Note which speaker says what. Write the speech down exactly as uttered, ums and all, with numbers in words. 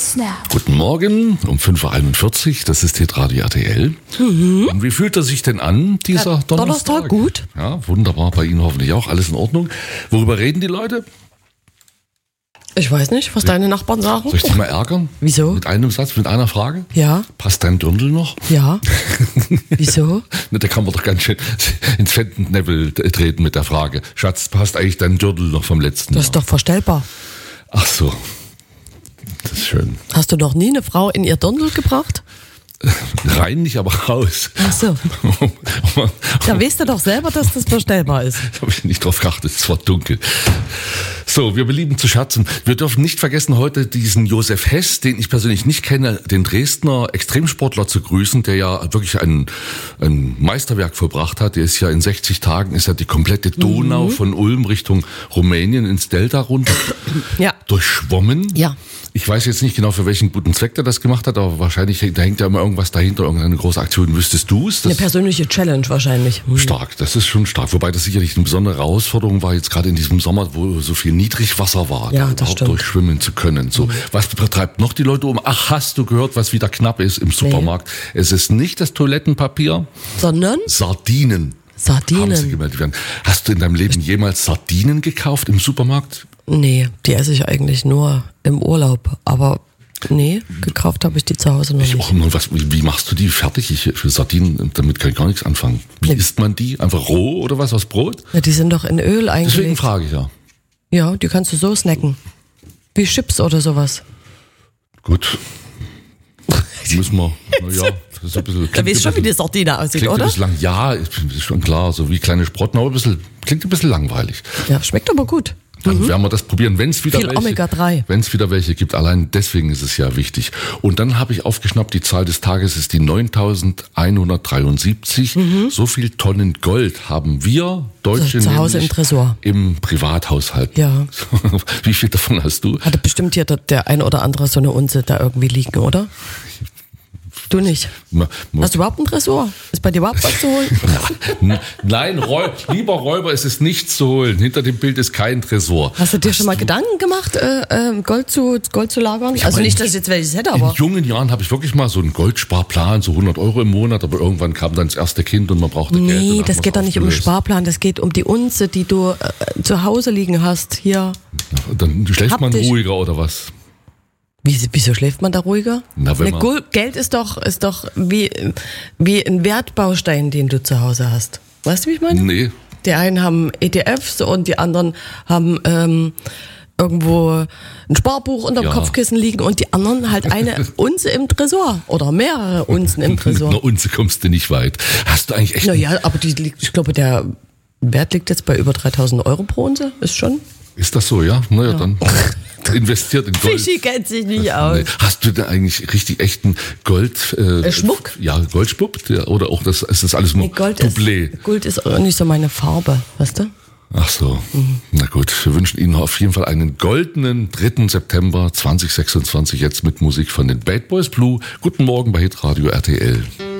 Speaker 1: Snap.
Speaker 2: Guten Morgen um fünf Uhr einundvierzig, das ist Hitradio R T L. Mhm. Und wie fühlt er sich denn an, dieser
Speaker 3: ja,
Speaker 2: Donnerstag?
Speaker 3: Donnerstag gut.
Speaker 2: Ja, wunderbar, bei Ihnen hoffentlich auch, alles in Ordnung. Worüber reden die Leute?
Speaker 3: Ich weiß nicht, was deine Nachbarn sagen.
Speaker 2: Soll ich dich mal ärgern?
Speaker 3: Wieso?
Speaker 2: Mit einem Satz, mit einer Frage?
Speaker 3: Ja.
Speaker 2: Passt dein Dirndl noch?
Speaker 3: Ja. Wieso?
Speaker 2: Na, da kann man doch ganz schön ins Fettnäpfel treten mit der Frage. Schatz, passt eigentlich dein Dirndl noch vom letzten
Speaker 3: Das
Speaker 2: Jahr?
Speaker 3: ist doch verstellbar.
Speaker 2: Ach so, das ist schön.
Speaker 3: Hast du noch nie eine Frau in ihr Dirndl gebracht?
Speaker 2: Rein nicht, aber raus.
Speaker 3: Ach so. Da weißt du doch selber, dass das verstellbar ist.
Speaker 2: Da habe ich nicht drauf geachtet, es war dunkel. So, wir belieben zu scherzen. Wir dürfen nicht vergessen, heute diesen Josef Hess, den ich persönlich nicht kenne, den Dresdner Extremsportler zu grüßen, der ja wirklich ein, ein Meisterwerk vollbracht hat. Der ist ja in sechzig Tagen, ist ja die komplette Donau mhm. von Ulm Richtung Rumänien ins Delta runter
Speaker 3: ja.
Speaker 2: durchschwommen.
Speaker 3: Ja.
Speaker 2: Ich weiß jetzt nicht genau, für welchen guten Zweck der das gemacht hat, aber wahrscheinlich, da hängt ja immer irgendwas dahinter, irgendeine große Aktion. Wüsstest du es?
Speaker 3: Eine persönliche Challenge wahrscheinlich. Mhm.
Speaker 2: Stark, das ist schon stark. Wobei das sicherlich eine besondere Herausforderung war, jetzt gerade in diesem Sommer, wo so viel Niedrigwasser war,
Speaker 3: ja,
Speaker 2: da überhaupt
Speaker 3: stimmt.
Speaker 2: durchschwimmen zu können. So, mhm. Was treibt noch die Leute um? Ach, hast du gehört, was wieder knapp ist im Supermarkt? Nee. Es ist nicht das Toilettenpapier,
Speaker 3: sondern
Speaker 2: Sardinen.
Speaker 3: Sardinen.
Speaker 2: Haben sie gemeldet werden. Hast du in deinem Leben jemals Sardinen gekauft im Supermarkt?
Speaker 3: Nee, die esse ich eigentlich nur im Urlaub. Aber nee, gekauft habe ich die zu Hause noch
Speaker 2: ich
Speaker 3: nicht.
Speaker 2: Auch nur, was, wie machst du die fertig? Ich, für Sardinen, damit kann ich gar nichts anfangen. Wie nee. isst man die? Einfach roh oder was aus Brot?
Speaker 3: Ja, die sind doch in Öl eingelegt.
Speaker 2: Deswegen frage ich ja.
Speaker 3: Ja, die kannst du so snacken. Wie Chips oder sowas.
Speaker 2: Gut. Müssen wir, naja. So ein bisschen,
Speaker 3: da weißt du schon, wie die Sardine aussieht,
Speaker 2: klingt
Speaker 3: oder?
Speaker 2: Ein bisschen lang, ja, ist schon klar, so wie kleine Sprotten, aber ein bisschen, klingt ein bisschen langweilig.
Speaker 3: Ja, schmeckt aber gut.
Speaker 2: Dann
Speaker 3: mhm.
Speaker 2: werden wir das probieren, wenn es wieder
Speaker 3: Viel
Speaker 2: welche,
Speaker 3: Omega drei.
Speaker 2: wenn es wieder welche gibt. Allein deswegen ist es ja wichtig. Und dann habe ich aufgeschnappt, die Zahl des Tages ist die neuntausendeinhundertdreiundsiebzig. Mhm. So viel Tonnen Gold haben wir Deutsche
Speaker 3: zu Hause im Tresor.
Speaker 2: Im Privathaushalt.
Speaker 3: Ja.
Speaker 2: Wie viel davon hast du?
Speaker 3: Hatte bestimmt hier der, der ein oder andere so eine Unze da irgendwie liegen, oder? Du nicht. Ma, ma, Hast du überhaupt einen Tresor? Ist bei dir überhaupt was zu holen?
Speaker 2: Nein, Räu- lieber Räuber, es ist nichts zu holen. Hinter dem Bild ist kein Tresor.
Speaker 3: Hast du dir
Speaker 2: Hast
Speaker 3: schon mal
Speaker 2: du?
Speaker 3: Gedanken gemacht, äh, äh, Gold, zu, Gold zu lagern?
Speaker 2: Ich
Speaker 3: also
Speaker 2: mein,
Speaker 3: nicht, dass ich jetzt welches hätte, aber...
Speaker 2: In jungen Jahren habe ich wirklich mal so einen Goldsparplan, so hundert Euro im Monat, aber irgendwann kam dann das erste Kind und man brauchte
Speaker 3: nee,
Speaker 2: Geld.
Speaker 3: Nee, das geht doch nicht um den Sparplan, das geht um die Unze, die du äh, zu Hause liegen hast, hier.
Speaker 2: Na, dann schläft man ruhiger oder was?
Speaker 3: Wie, wieso schläft man da ruhiger?
Speaker 2: Na, wenn man
Speaker 3: ne, Geld ist doch, ist doch wie, wie ein Wertbaustein, den du zu Hause hast. Weißt du, wie ich meine?
Speaker 2: Nee.
Speaker 3: Die einen haben E T Fs und die anderen haben ähm, irgendwo ein Sparbuch unterm
Speaker 2: ja.
Speaker 3: Kopfkissen liegen und die anderen halt eine Unze im Tresor oder mehrere Unzen im Tresor.
Speaker 2: Mit einer Unze kommst du nicht weit. Hast du eigentlich echt...
Speaker 3: Naja, aber die liegt, ich glaube, der Wert liegt jetzt bei über dreitausend Euro pro Unze, ist schon...
Speaker 2: Ist das so, ja? Naja,
Speaker 3: ja.
Speaker 2: dann investiert in Gold.
Speaker 3: Fischi kennt sich nicht aus.
Speaker 2: Hast du denn eigentlich richtig echten Gold... Äh,
Speaker 3: Schmuck?
Speaker 2: Ja, Goldschmuck? Oder auch das, ist das alles nur
Speaker 3: nee, Gold
Speaker 2: Doublé?
Speaker 3: Ist, Gold ist auch nicht so meine Farbe, weißt du?
Speaker 2: Ach so, mhm. Na gut. Wir wünschen Ihnen auf jeden Fall einen goldenen dritten September zweitausendsechsundzwanzig jetzt mit Musik von den Bad Boys Blue. Guten Morgen bei Hitradio R T L.